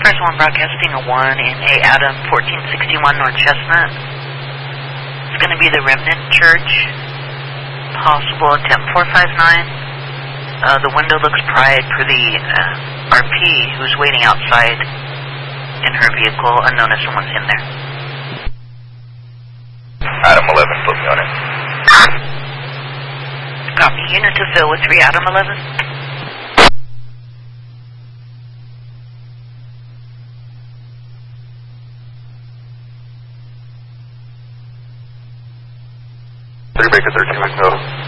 First one broadcasting a 1 in A. Adam, 1461 North Chestnut. It's going to be the Remnant Church. Possible attempt 459. The window looks pried for the RP who's waiting outside in her vehicle. Unknown if someone's in there. Adam 11, put me on it. Copy. Unit to fill with 3 Adam 11. Baker 13 with no.